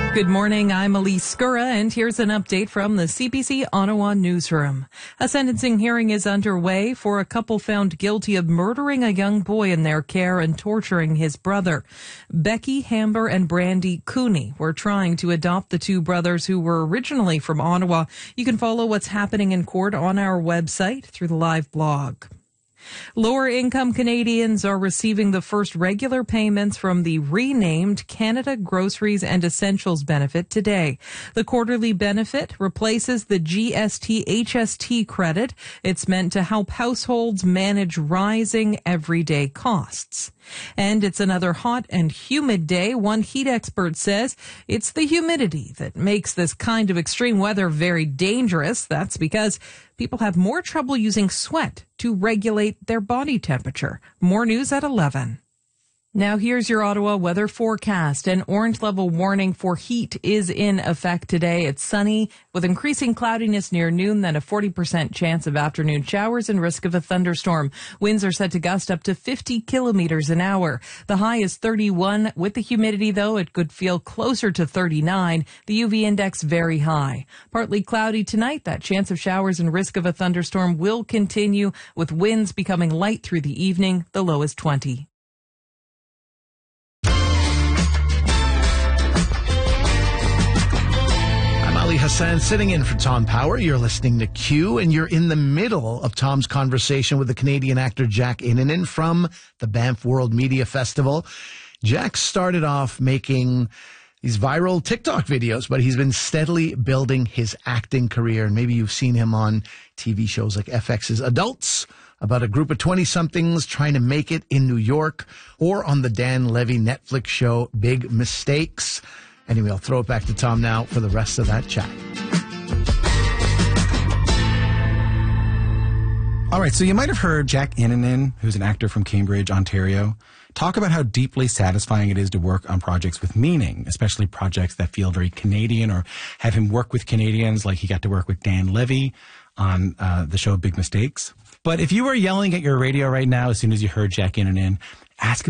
Good morning, I'm Elise Skura, and here's an update from the CBC Ottawa newsroom. A sentencing hearing is underway for a couple found guilty of murdering a young boy in their care and torturing his brother. Becky Hamber and Brandy Cooney were trying to adopt the two brothers who were originally from Ottawa. You can follow what's happening in court on our website through the live blog. Lower-income Canadians are receiving the first regular payments from the renamed Canada Groceries and Essentials benefit today. The quarterly benefit replaces the GST-HST credit. It's meant to help households manage rising everyday costs. And it's another hot and humid day. One heat expert says it's the humidity that makes this kind of extreme weather very dangerous. That's because people have more trouble using sweat to regulate their body temperature. More news at 11. Now here's your Ottawa weather forecast. An orange level warning for heat is in effect today. It's sunny with increasing cloudiness near noon, then a 40% chance of afternoon showers and risk of a thunderstorm. Winds are set to gust up to 50 kilometers an hour. The high is 31. With the humidity, though, it could feel closer to 39. The UV index very high. Partly cloudy tonight. That chance of showers and risk of a thunderstorm will continue, with winds becoming light through the evening. The low is 20. Ali Hassan sitting in for Tom Power. You're listening to Q, and you're in the middle of Tom's conversation with the Canadian actor Jack Innanen from the Banff World Media Festival. Jack started off making these viral TikTok videos, but he's been steadily building his acting career. And maybe you've seen him on TV shows like FX's Adults, about a group of 20-somethings trying to make it in New York, or on the Dan Levy Netflix show Big Mistakes. Anyway, I'll throw it back to Tom now for the rest of that chat. All right, so you might have heard Jack Innanen, who's an actor from Cambridge, Ontario, talk about how deeply satisfying it is to work on projects with meaning, especially projects that feel very Canadian, or have him work with Canadians, like he got to work with Dan Levy on the show Big Mistakes. But if you were yelling at your radio right now as soon as you heard Jack Innanen, ask